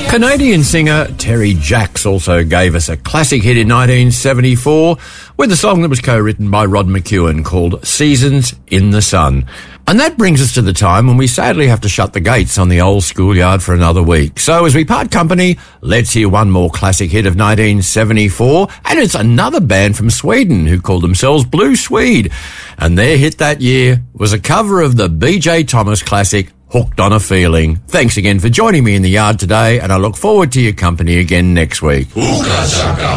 Canadian singer Terry Jacks also gave us a classic hit in 1974 with a song that was co-written by Rod McEwen called Seasons in the Sun. And that brings us to the time when we sadly have to shut the gates on the old schoolyard for another week. So as we part company, let's hear one more classic hit of 1974, and it's another band from Sweden who called themselves Blue Swede. And their hit that year was a cover of the B.J. Thomas classic Hooked on a Feeling. Thanks again for joining me in the yard today, and I look forward to your company again next week.